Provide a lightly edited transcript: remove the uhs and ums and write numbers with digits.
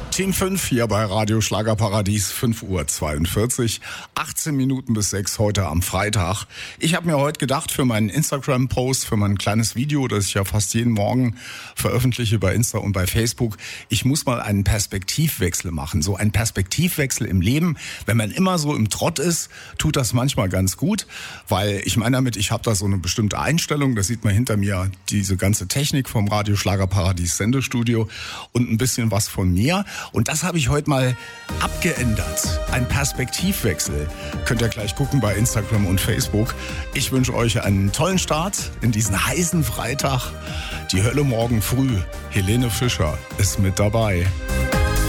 Team 5 hier bei Radio Schlagerparadies, 5:42 Uhr, 18 Minuten bis 6 heute am Freitag. Ich habe mir heute gedacht, für meinen Instagram-Post, für mein kleines Video, das ich ja fast jeden Morgen veröffentliche bei Insta und bei Facebook, ich muss mal einen Perspektivwechsel machen. So ein Perspektivwechsel im Leben. Wenn man immer so im Trott ist, tut das manchmal ganz gut, weil ich meine damit, ich habe da so eine bestimmte Einstellung, das sieht man hinter mir, diese ganze Technik vom Radio Schlagerparadies Sendestudio und ein bisschen was von mir. Und das habe ich heute mal abgeändert. Ein Perspektivwechsel. Könnt ihr gleich gucken bei Instagram und Facebook. Ich wünsche euch einen tollen Start in diesen heißen Freitag. Die Hölle morgen früh. Helene Fischer ist mit dabei.